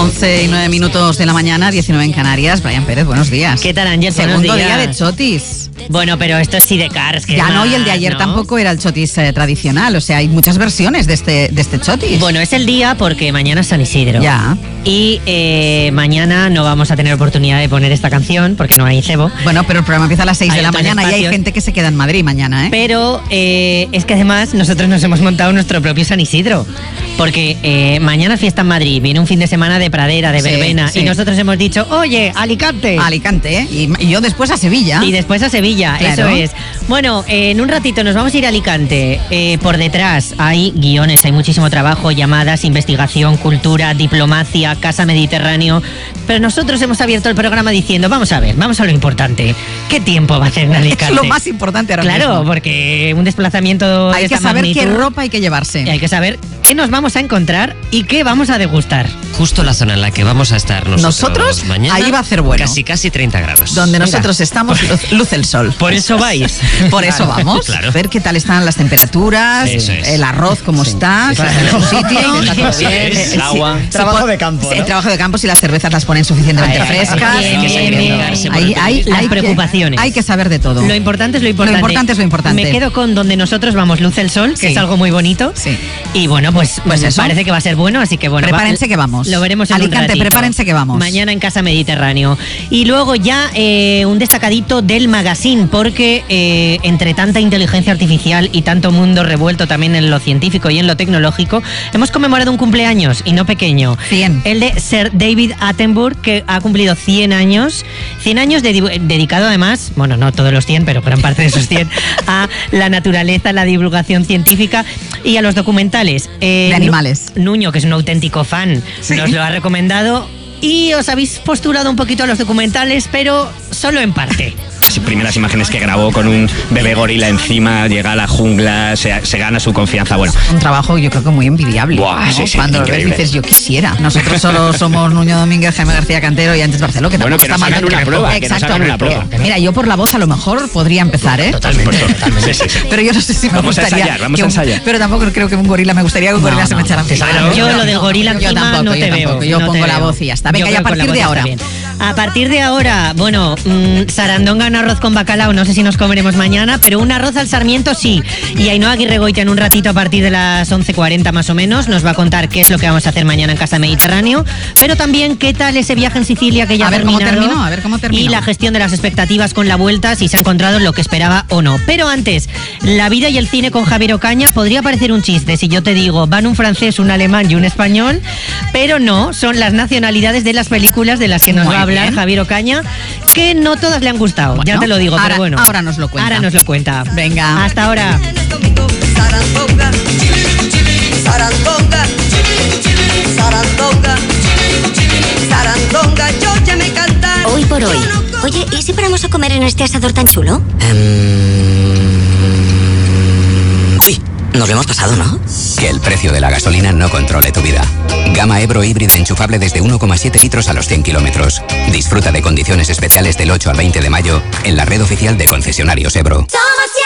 11:09 de la mañana, 19 en Canarias. Brian Pérez, buenos días. ¿Qué tal, Ángel? Segundo día de chotis. Bueno, pero esto es Sidecars. Que ya no, y el de ayer tampoco era el chotis tradicional. O sea, hay muchas versiones de este chotis. Bueno, es el día porque mañana es San Isidro. Ya. Y mañana no vamos a tener oportunidad de poner esta canción porque no hay cebo. Bueno, pero el programa empieza a las 6 de la mañana y hay gente que se queda en Madrid mañana, ¿eh? Pero es que además nosotros nos hemos montado nuestro propio San Isidro. Porque mañana fiesta en Madrid, viene un fin de semana de pradera, de verbena, sí. Y nosotros hemos dicho, oye, Alicante. Alicante, ¿eh? Y yo después a Sevilla. Y después a Sevilla, claro. Eso es. Bueno, en un ratito nos vamos a ir a Alicante. Por detrás hay guiones, hay muchísimo trabajo, llamadas, investigación, cultura, diplomacia, Casa Mediterráneo. Pero nosotros hemos abierto el programa diciendo, vamos a lo importante. ¿Qué tiempo va a hacer en Alicante? Es lo más importante ahora mismo. Claro, porque un desplazamiento hay de que esta saber magnitud, qué ropa hay que llevarse. Y hay que saber qué nos vamos a encontrar y qué vamos a degustar. Justo la zona en la que vamos a estar nosotros mañana. Ahí va a hacer bueno. Casi 30 grados. Donde nosotros estamos, luce el sol. Por eso vais. Por eso vamos. Claro. A ver qué tal están las temperaturas, el arroz cómo está, si está en el sitio. El agua. Trabajo de campo, ¿no? El trabajo de campo, si las cervezas las ponen suficientemente frescas. Hay preocupaciones. Hay que saber de todo. Lo importante es lo importante. Lo importante es lo importante. Me quedo con donde nosotros vamos, luce el sol, que es algo muy bonito. Sí. Y bueno, pues eso. Parece que va a ser bueno, así que bueno. Prepárense que vamos. Lo veremos en Alicante, un ratito. prepárense que vamos. Mañana en Casa Mediterráneo. Y luego ya un destacadito del magazine, porque entre tanta inteligencia artificial y tanto mundo revuelto también en lo científico y en lo tecnológico, hemos conmemorado un cumpleaños, y no pequeño. 100. El de Sir David Attenborough, que ha cumplido 100 años. 100 años dedicado además, bueno, no todos los 100, pero gran parte de esos 100, a la naturaleza, la divulgación científica y a los documentales. De animales. Nuño, que es un auténtico fan, nos lo ha recomendado. Y os habéis postulado un poquito a los documentales, pero solo en parte. Las primeras imágenes que grabó con un bebé gorila encima, llega a la jungla, se gana su confianza. Bueno, un trabajo yo creo que muy envidiable. Buah, ¿no? sí, cuando lo ves dices, yo quisiera. Nosotros solo somos Nuño Domínguez, Jaime García Cantero y antes Barceló, que tampoco que está mal. Una prueba, exacto. Una prueba. Mira, yo por la voz a lo mejor podría empezar, ¿eh? Totalmente. Sí. Pero yo no sé si me gustaría. Vamos a ensayar. Pero tampoco creo que un gorila me gustaría que un gorila se me echara encima. Yo lo del gorila encima no te veo. Yo pongo la voz y ya está. Venga, ya a partir de ahora. A partir de ahora, bueno, sarandonga en arroz con bacalao, no sé si nos comeremos mañana, pero un arroz al sarmiento sí. Y Ainhoa Aguirregoitia en un ratito a partir de las 11:40 más o menos nos va a contar qué es lo que vamos a hacer mañana en Casa Mediterráneo, pero también qué tal ese viaje en Sicilia que ya ha terminado. A ver cómo terminó. Y la gestión de las expectativas con la vuelta, si se ha encontrado lo que esperaba o no. Pero antes, la vida y el cine con Javier Ocaña. Podría parecer un chiste si yo te digo, van un francés, un alemán y un español, pero no, son las nacionalidades de las películas de las que nos va a hablar Javier Ocaña, que no todas le han gustado, bueno, ya te lo digo, ahora, pero bueno. Ahora nos lo cuenta. Ahora nos lo cuenta. Venga. Hasta ahora. Sarandonga, sarandonga, sarandonga, yo ya me cantar. Hoy por hoy. Oye, ¿y si paramos a comer en este asador tan chulo? Uy, nos lo hemos pasado, ¿no? Que el precio de la gasolina no controle tu vida. Gama Ebro híbrida enchufable desde 1,7 litros a los 100 kilómetros. Disfruta de condiciones especiales del 8 al 20 de mayo en la red oficial de concesionarios Ebro.